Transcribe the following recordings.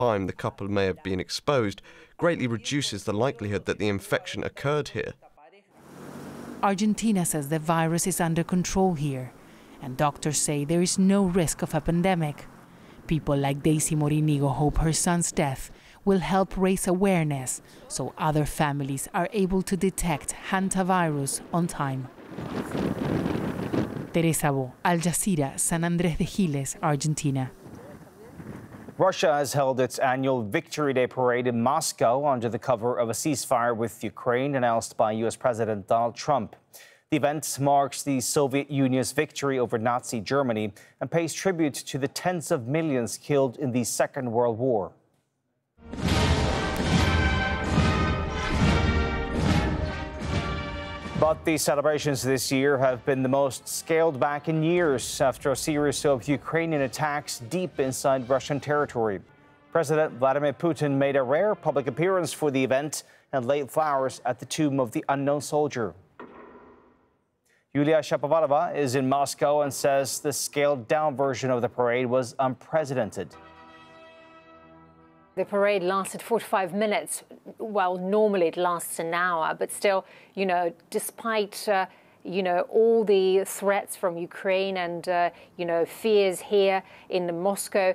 time the couple may have been exposed greatly reduces the likelihood that the infection occurred here. Argentina says the virus is under control here, and doctors say there is no risk of a pandemic. People like Daisy Morinigo hope her son's death will help raise awareness so other families are able to detect hantavirus on time. Teresa Bo, Al Jazeera, San Andrés de Giles, Argentina. Russia has held its annual Victory Day parade in Moscow under the cover of a ceasefire with Ukraine announced by U.S. President Donald Trump. The event marks the Soviet Union's victory over Nazi Germany and pays tribute to the tens of millions killed in the Second World War. But the celebrations this year have been the most scaled back in years after a series of Ukrainian attacks deep inside Russian territory. President Vladimir Putin made a rare public appearance for the event and laid flowers at the tomb of the unknown soldier. Yulia Shapovalova is in Moscow and says the scaled-down version of the parade was unprecedented. The parade lasted 45 minutes. Well, normally it lasts an hour, but still, despite, all the threats from Ukraine and, fears here in Moscow,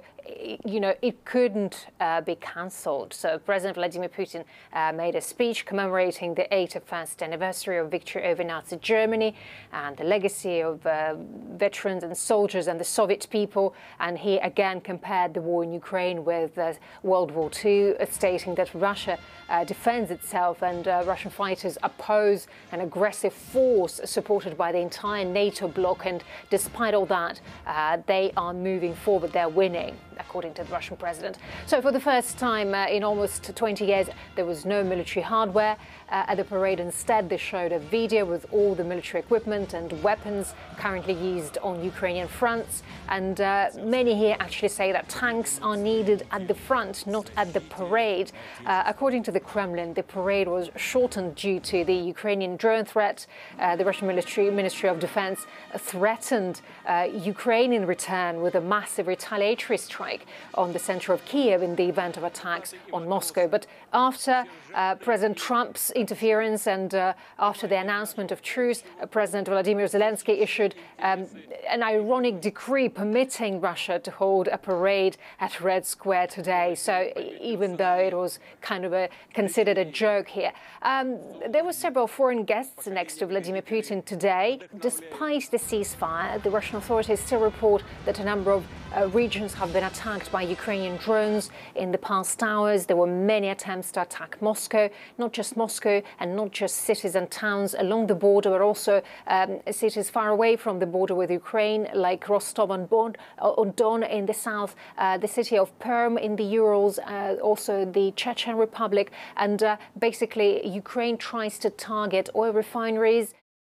it couldn't be cancelled. So President Vladimir Putin made a speech commemorating the 81st anniversary of victory over Nazi Germany and the legacy of veterans and soldiers and the Soviet people. And he again compared the war in Ukraine with World War II, stating that Russia defends itself and Russian fighters oppose an aggressive force supported by the entire NATO bloc. And despite all that, they are moving forward. They're winning, according to the Russian president. So for the first time in almost 20 years, there was no military hardware at the parade. Instead, they showed a video with all the military equipment and weapons currently used on Ukrainian fronts. And many here actually say that tanks are needed at the front, not at the parade. According to the Kremlin, the parade was shortened due to the Ukrainian drone threat. The Russian Ministry of Defense threatened Ukraine in return with a massive retaliatory strike on the center of Kiev in the event of attacks on Moscow. But after President Trump's interference and after the announcement of truce, President Vladimir Zelensky issued an ironic decree permitting Russia to hold a parade at Red Square today. So even though it was kind of considered a joke here, there were several foreign guests next to Vladimir Putin today. Despite the ceasefire, the Russian authorities still report that a number of regions have been attacked by Ukrainian drones in the past hours. There were many attempts to attack Moscow, not just Moscow and not just cities and towns along the border, but also cities far away from the border with Ukraine, like Rostov-on-Don in the south, the city of Perm in the Urals, also the Chechen Republic. And basically, Ukraine tries to target oil refineries.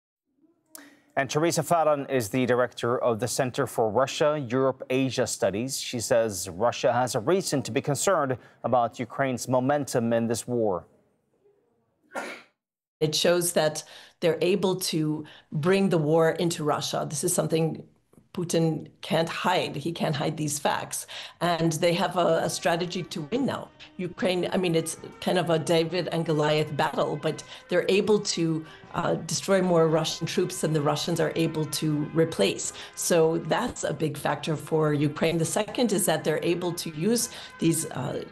And Teresa Fallon is the director of the Center for Russia, Europe, Asia Studies. She says Russia has a reason to be concerned about Ukraine's momentum in this war. It shows that they're able to bring the war into Russia. This is something Putin can't hide. He can't hide these facts. And they have a strategy to win now. Ukraine, I mean, it's kind of a David and Goliath battle, but they're able to destroy more Russian troops than the Russians are able to replace. So that's a big factor for Ukraine. The second is that they're able to use these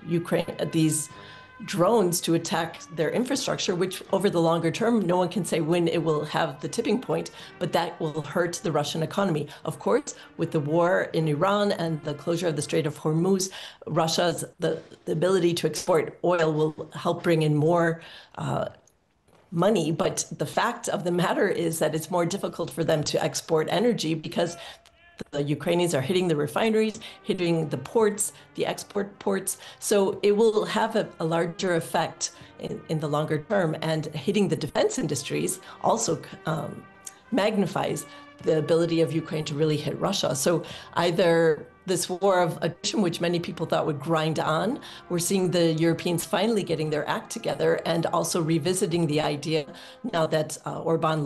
drones to attack their infrastructure, which over the longer term, no one can say when it will have the tipping point, but that will hurt the Russian economy. Of course, with the war in Iran and the closure of the Strait of Hormuz, Russia's the ability to export oil will help bring in more money. But the fact of the matter is that it's more difficult for them to export energy because the Ukrainians are hitting the refineries, hitting the ports, the export ports. So it will have a larger effect in the longer term, and hitting the defense industries also magnifies the ability of Ukraine to really hit Russia. So either this war of attrition, which many people thought would grind on, we're seeing the Europeans finally getting their act together and also revisiting the idea now that Orban lost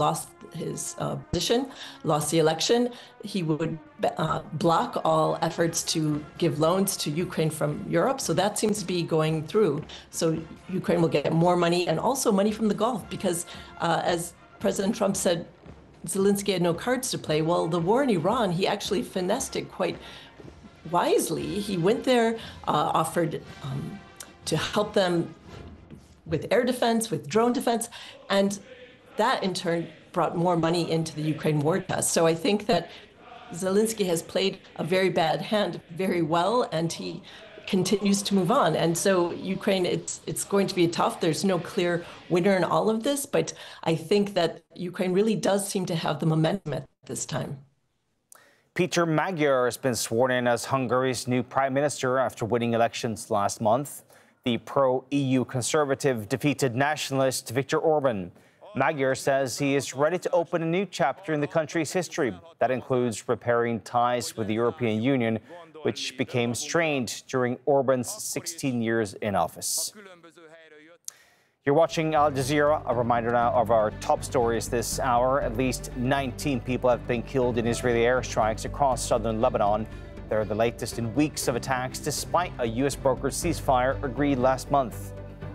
his position, lost the election, he would block all efforts to give loans to Ukraine from Europe. So that seems to be going through. So Ukraine will get more money and also money from the Gulf because, as President Trump said, Zelensky had no cards to play. Well, the war in Iran, he actually finessed it quite wisely. He went there, offered to help them with air defense, with drone defense, and that in turn brought more money into the Ukraine war chest. So I think that Zelensky has played a very bad hand very well, and he continues to move on. And so Ukraine, it's going to be tough. There's no clear winner in all of this, but I think that Ukraine really does seem to have the momentum at this time. Peter Magyar has been sworn in as Hungary's new prime minister after winning elections last month. The pro-EU conservative defeated nationalist Viktor Orban. Magyar says he is ready to open a new chapter in the country's history. That includes repairing ties with the European Union, which became strained during Orban's 16 years in office. You're watching Al Jazeera. A reminder now of our top stories this hour. At least 19 people have been killed in Israeli airstrikes across southern Lebanon. They're the latest in weeks of attacks, despite a U.S. brokered ceasefire agreed last month.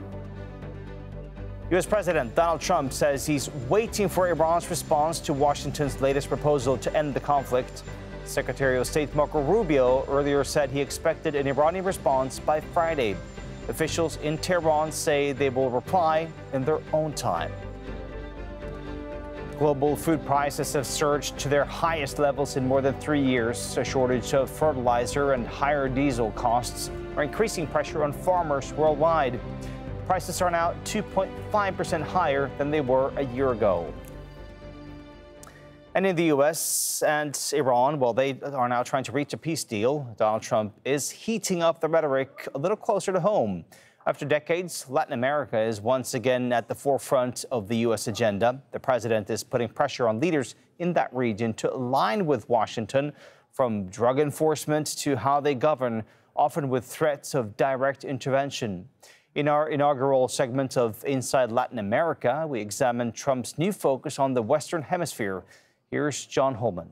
U.S. President Donald Trump says he's waiting for Iran's response to Washington's latest proposal to end the conflict. Secretary of State Marco Rubio earlier said he expected an Iranian response by Friday. Officials in Tehran say they will reply in their own time. Global food prices have surged to their highest levels in more than 3 years. A shortage of fertilizer and higher diesel costs are increasing pressure on farmers worldwide. Prices are now 2.5% higher than they were a year ago. And in the U.S. and Iran, well, they are now trying to reach a peace deal. Donald Trump is heating up the rhetoric a little closer to home. After decades, Latin America is once again at the forefront of the U.S. agenda. The president is putting pressure on leaders in that region to align with Washington, from drug enforcement to how they govern, often with threats of direct intervention. In our inaugural segment of Inside Latin America, we examine Trump's new focus on the Western Hemisphere. Here's John Holman.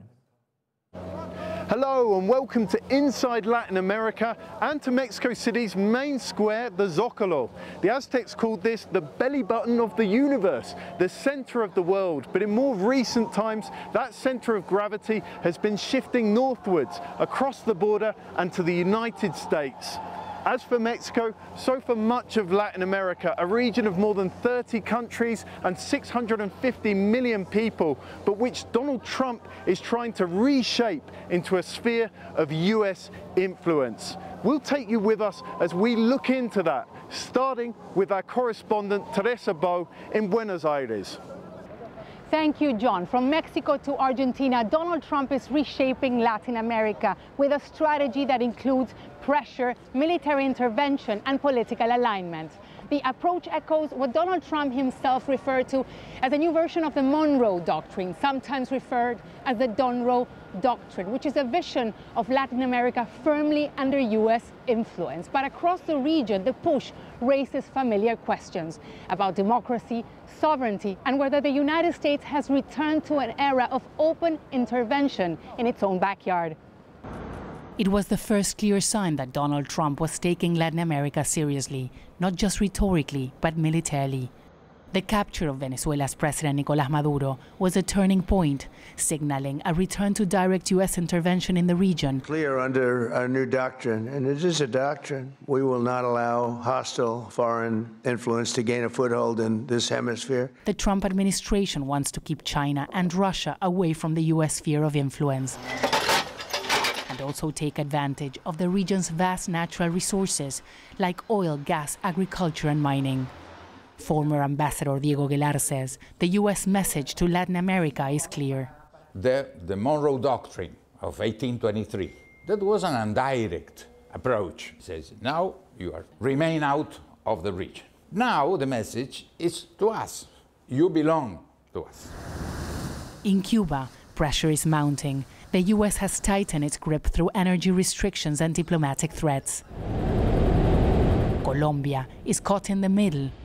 Hello and welcome to Inside Latin America and to Mexico City's main square, the Zócalo. The Aztecs called this the belly button of the universe, the center of the world. But in more recent times, that center of gravity has been shifting northwards, across the border and to the United States. As for Mexico, so for much of Latin America, a region of more than 30 countries and 650 million people, but which Donald Trump is trying to reshape into a sphere of US influence. We'll take you with us as we look into that, starting with our correspondent Teresa Bo in Buenos Aires. Thank you, John. From Mexico to Argentina, Donald Trump is reshaping Latin America with a strategy that includes pressure, military intervention, and political alignment. The approach echoes what Donald Trump himself referred to as a new version of the Monroe Doctrine, sometimes referred as the Donroe Doctrine, which is a vision of Latin America firmly under U.S. influence. But across the region, the push raises familiar questions about democracy, sovereignty, and whether the United States has returned to an era of open intervention in its own backyard. It was the first clear sign that Donald Trump was taking Latin America seriously, not just rhetorically, but militarily. The capture of Venezuela's President Nicolás Maduro was a turning point, signaling a return to direct U.S. intervention in the region. Clear under our new doctrine, and it is a doctrine. We will not allow hostile foreign influence to gain a foothold in this hemisphere. The Trump administration wants to keep China and Russia away from the U.S. sphere of influence, and also take advantage of the region's vast natural resources, like oil, gas, agriculture, and mining. Former Ambassador Diego Aguilar says the U.S. message to Latin America is clear. The Monroe Doctrine of 1823, that was an indirect approach. It says, now you remain out of the region. Now the message is to us. You belong to us. In Cuba, pressure is mounting. The U.S. has tightened its grip through energy restrictions and diplomatic threats. Colombia is caught in the middle.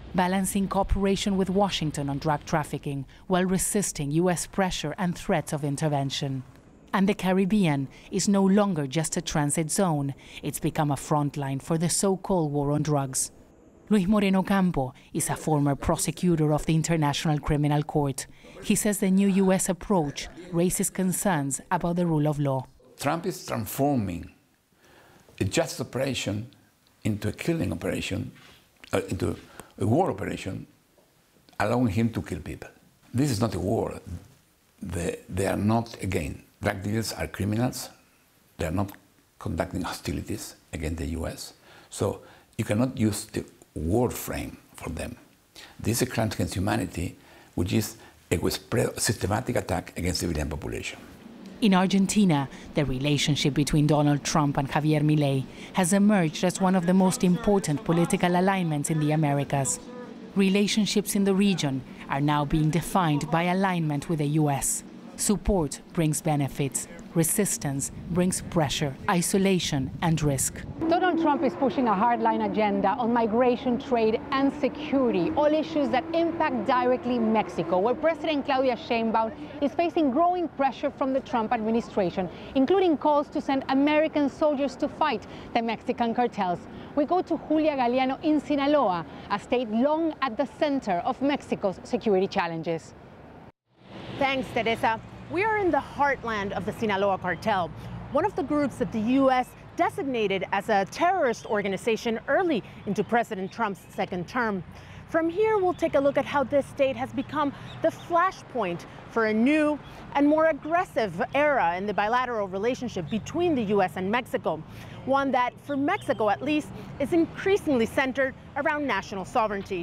balancing cooperation with Washington on drug trafficking while resisting U.S. pressure and threats of intervention. And the Caribbean is no longer just a transit zone. It's become a front line for the so-called war on drugs. Luis Moreno Campo is a former prosecutor of the International Criminal Court. He says the new U.S. approach raises concerns about the rule of law. Trump is transforming a just operation into a killing operation, into a war operation, allowing him to kill people. This is not a war. They are not, again, drug dealers are criminals. They are not conducting hostilities against the U.S. So you cannot use the war frame for them. This is a crime against humanity, which is a systematic attack against the civilian population. In Argentina, the relationship between Donald Trump and Javier Milei has emerged as one of the most important political alignments in the Americas. Relationships in the region are now being defined by alignment with the U.S. Support brings benefits. Resistance brings pressure, isolation, and risk. Donald Trump is pushing a hardline agenda on migration, trade, and security, all issues that impact directly Mexico, where President Claudia Sheinbaum is facing growing pressure from the Trump administration, including calls to send American soldiers to fight the Mexican cartels. We go to Julia Galeano in Sinaloa, a state long at the center of Mexico's security challenges. Thanks, Teresa. We are in the heartland of the Sinaloa cartel, one of the groups that the U.S. designated as a terrorist organization early into President Trump's second term. From here, we'll take a look at how this state has become the flashpoint for a new and more aggressive era in the bilateral relationship between the U.S. and Mexico, one that, for Mexico at least, is increasingly centered around national sovereignty.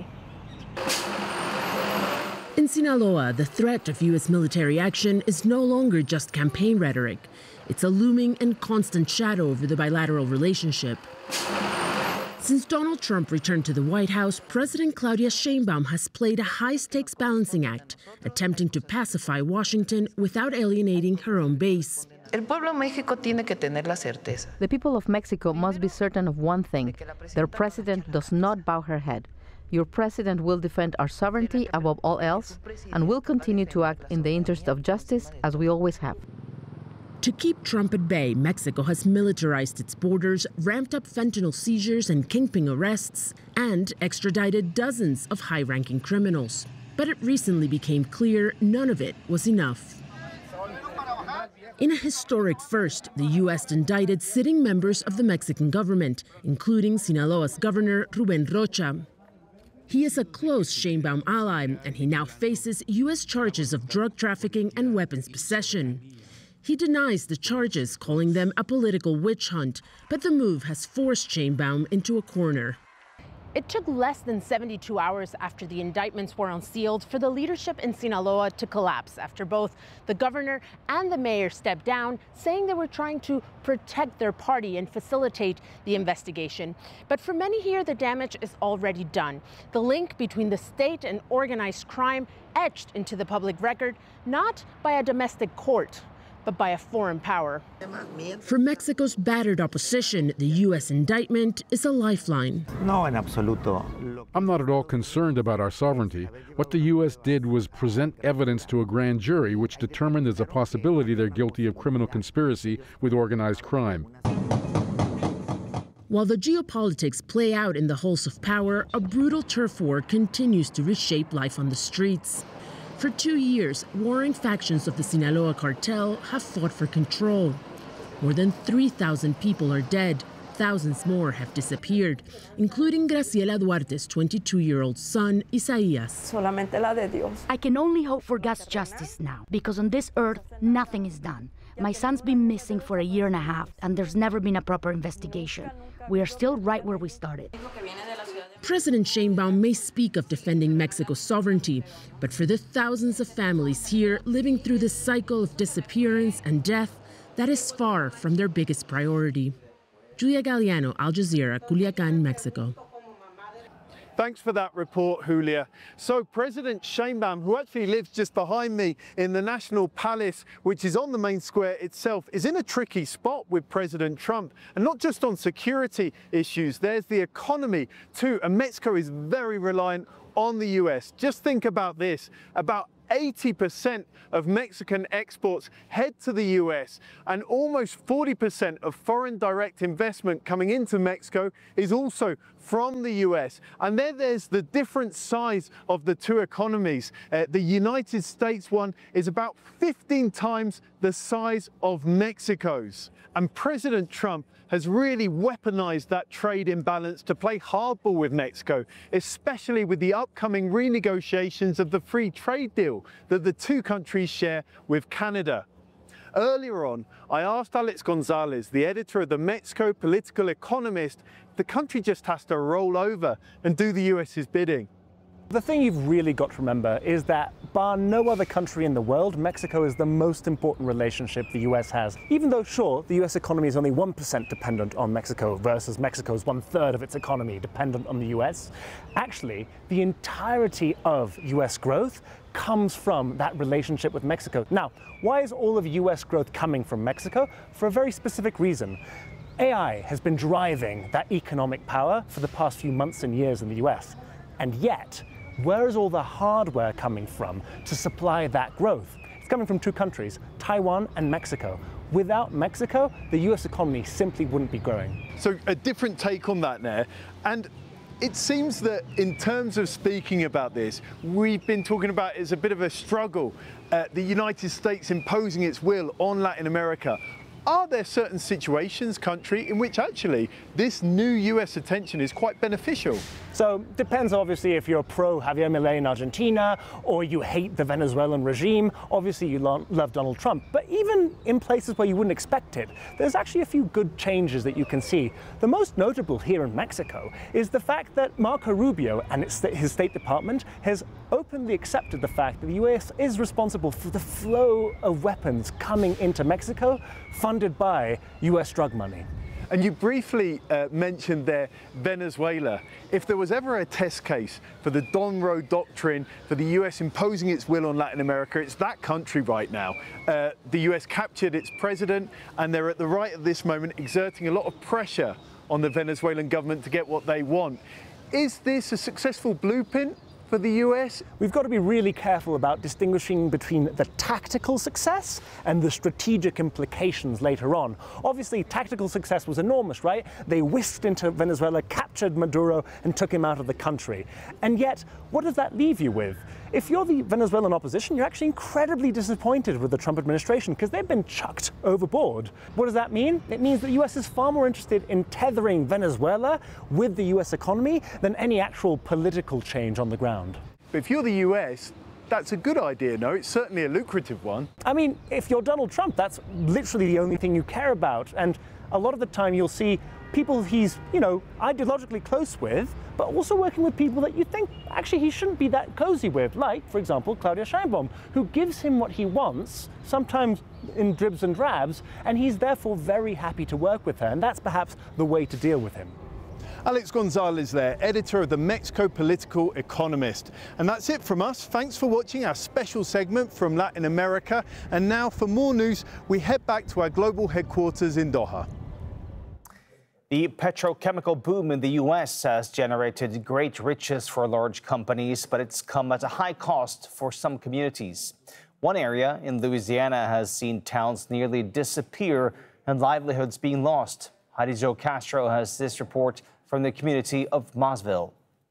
In Sinaloa, the threat of U.S. military action is no longer just campaign rhetoric. It's a looming and constant shadow over the bilateral relationship. Since Donald Trump returned to the White House, President Claudia Sheinbaum has played a high-stakes balancing act, attempting to pacify Washington without alienating her own base. The people of Mexico must be certain of one thing: their president does not bow her head. Your president will defend our sovereignty above all else and will continue to act in the interest of justice, as we always have. To keep Trump at bay, Mexico has militarized its borders, ramped up fentanyl seizures and kingpin arrests, and extradited dozens of high-ranking criminals. But it recently became clear none of it was enough. In a historic first, the U.S. indicted sitting members of the Mexican government, including Sinaloa's governor, Rubén Rocha. He is a close Sheinbaum ally, and he now faces U.S. charges of drug trafficking and weapons possession. He denies the charges, calling them a political witch hunt, but the move has forced Sheinbaum into a corner. It took less than 72 hours after the indictments were unsealed for the leadership in Sinaloa to collapse after both the governor and the mayor stepped down, saying they were trying to protect their party and facilitate the investigation. But for many here, the damage is already done. The link between the state and organized crime etched into the public record, not by a domestic court, but by a foreign power. For Mexico's battered opposition, the U.S. indictment is a lifeline. I'm not at all concerned about our sovereignty. What the U.S. did was present evidence to a grand jury which determined there's a possibility they're guilty of criminal conspiracy with organized crime. While the geopolitics play out in the halls of power, a brutal turf war continues to reshape life on the streets. For 2 years, warring factions of the Sinaloa cartel have fought for control. More than 3,000 people are dead. Thousands more have disappeared, including Graciela Duarte's 22-year-old son, Isaías. I can only hope for God's justice now, because on this earth, nothing is done. My son's been missing for 1.5 years, and there's never been a proper investigation. We are still right where we started. President Sheinbaum may speak of defending Mexico's sovereignty, but for the thousands of families here living through this cycle of disappearance and death, that is far from their biggest priority. Julia Galeano, Al Jazeera, Culiacán, Mexico. Thanks for that report, Julia. So President Sheinbaum, who actually lives just behind me in the National Palace, which is on the main square itself, is in a tricky spot with President Trump. And not just on security issues, there's the economy too. And Mexico is very reliant on the US. Just think about this. About 80% of Mexican exports head to the US, and almost 40% of foreign direct investment coming into Mexico is also from the US. And there's the different size of the two economies. The United States one is about 15 times the size of Mexico's. And President Trump has really weaponized that trade imbalance to play hardball with Mexico, especially with the upcoming renegotiations of the free trade deal that the two countries share with Canada. Earlier on, I asked Alex Gonzalez, the editor of the Mexico Political Economist, if the country just has to roll over and do the US's bidding. The thing you've really got to remember is that, bar no other country in the world, Mexico is the most important relationship the US has. Even though, sure, the US economy is only 1% dependent on Mexico versus Mexico's 1/3 of its economy dependent on the US, actually, the entirety of US growth comes from that relationship with Mexico. Now, why is all of US growth coming from Mexico? For a very specific reason. AI has been driving that economic power for the past few months and years in the US. And yet, where is all the hardware coming from to supply that growth? It's coming from two countries, Taiwan and Mexico. Without Mexico, the US economy simply wouldn't be growing. So a different take on that there. And it seems that in terms of speaking about this, we've been talking about it as a bit of a struggle, the United States imposing its will on Latin America. Are there certain situations, country, in which actually this new US attention is quite beneficial? So depends obviously if you're pro Javier Milei in Argentina or you hate the Venezuelan regime. Obviously you love Donald Trump. But even in places where you wouldn't expect it, there's actually a few good changes that you can see. The most notable here in Mexico is the fact that Marco Rubio and his State Department has openly accepted the fact that the US is responsible for the flow of weapons coming into Mexico funded by US drug money. And you briefly mentioned there Venezuela. If there was ever a test case for the Donroe Doctrine, for the US imposing its will on Latin America, it's that country right now. The US captured its president, and they're at the right at this moment exerting a lot of pressure on the Venezuelan government to get what they want. Is this a successful blueprint for the US? We've got to be really careful about distinguishing between the tactical success and the strategic implications later on. Obviously, tactical success was enormous, right? They whisked into Venezuela, captured Maduro, and took him out of the country. And yet, what does that leave you with? If you're the Venezuelan opposition, you're actually incredibly disappointed with the Trump administration because they've been chucked overboard. What does that mean? It means the US is far more interested in tethering Venezuela with the US economy than any actual political change on the ground. But if you're the US, that's a good idea, no? It's certainly a lucrative one. I mean, if you're Donald Trump, that's literally the only thing you care about. And a lot of the time you'll see people he's, ideologically close with, but also working with people that you think actually he shouldn't be that cozy with, like, for example, Claudia Sheinbaum, who gives him what he wants, sometimes in dribs and drabs, and he's therefore very happy to work with her, and that's perhaps the way to deal with him. Alex Gonzalez there, editor of the Mexico Political Economist. And that's it from us. Thanks for watching our special segment from Latin America. And now for more news, we head back to our global headquarters in Doha. The petrochemical boom in the U.S. has generated great riches for large companies, but it's come at a high cost for some communities. One area in Louisiana has seen towns nearly disappear and livelihoods being lost. Heidi Jo Castro has this report from the community of Mossville.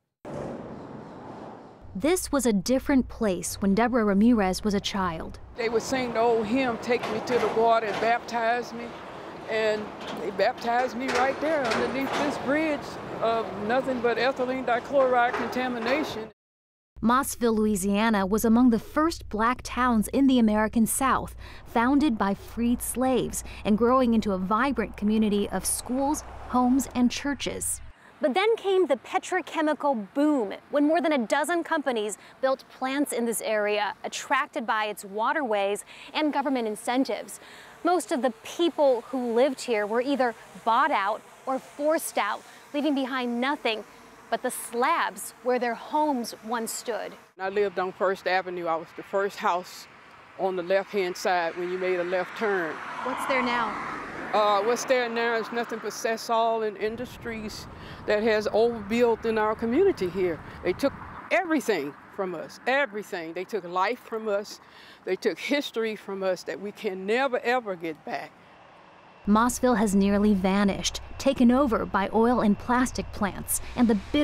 This was a different place when Deborah Ramirez was a child. They would sing the old hymn, "Take me to the water and baptize me." And they baptized me right there underneath this bridge of nothing but ethylene dichloride contamination. Mossville, Louisiana was among the first black towns in the American South, founded by freed slaves and growing into a vibrant community of schools, homes, and churches. But then came the petrochemical boom, when more than a dozen companies built plants in this area, attracted by its waterways and government incentives. Most of the people who lived here were either bought out or forced out, leaving behind nothing but the slabs where their homes once stood. I lived on First Avenue. I was the first house on the left-hand side when you made a left turn. What's there now? What's there now is nothing but Sasol and Industries that has overbuilt in our community here. They took everything from us, everything. They took life from us. They took history from us that we can never, ever get back. Mossville has nearly vanished, taken over by oil and plastic plants, and the bitter